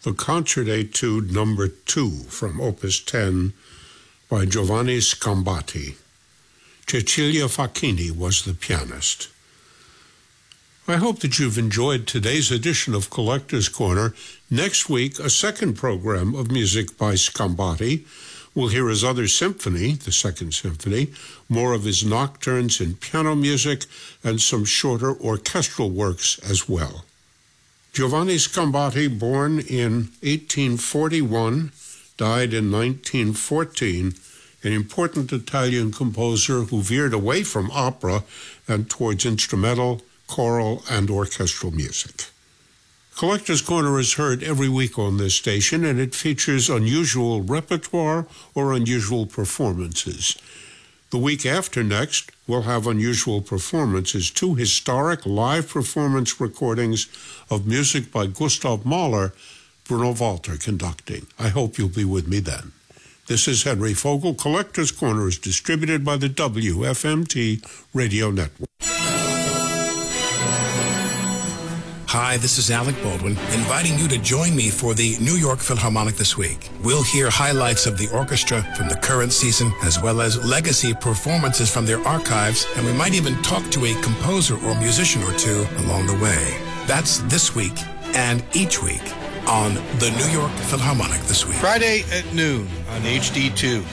the Concert Etude Number 2 from Opus 10 by Giovanni Scambati. Cecilia Facchini was the pianist. I hope that you've enjoyed today's edition of Collector's Corner. Next week, a second program of music by Scambati. We'll hear his other symphony, the Second Symphony, more of his nocturnes and piano music, and some shorter orchestral works as well. Giovanni Scambati, born in 1841, died in 1914, an important Italian composer who veered away from opera and towards instrumental, choral, and orchestral music. Collector's Corner is heard every week on this station, and it features unusual repertoire or unusual performances. The week after next, we'll have unusual performances, 2 historic live performance recordings of music by Gustav Mahler, Bruno Walter conducting. I hope you'll be with me then. This is Henry Fogel. Collector's Corner is distributed by the WFMT Radio Network. Hi, this is Alec Baldwin, inviting you to join me for the New York Philharmonic this week. We'll hear highlights of the orchestra from the current season, as well as legacy performances from their archives, and we might even talk to a composer or musician or two along the way. That's this week and each week on the New York Philharmonic this week. Friday at noon on HD2.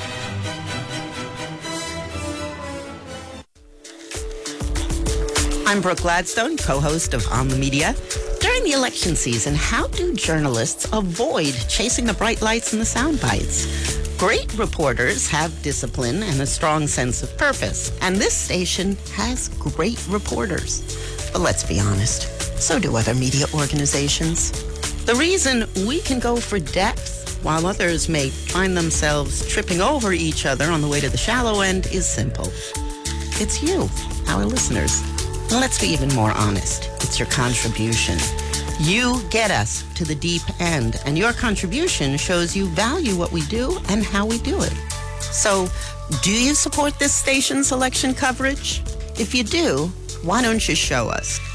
I'm Brooke Gladstone, co-host of On the Media. During the election season, how do journalists avoid chasing the bright lights and the sound bites? Great reporters have discipline and a strong sense of purpose, and this station has great reporters. But let's be honest, so do other media organizations. The reason we can go for depth while others may find themselves tripping over each other on the way to the shallow end is simple. It's you, our listeners. Let's be even more honest. It's your contribution. You get us to the deep end, and your contribution shows you value what we do and how we do it. So, do you support this station's election coverage? If you do, why don't you show us?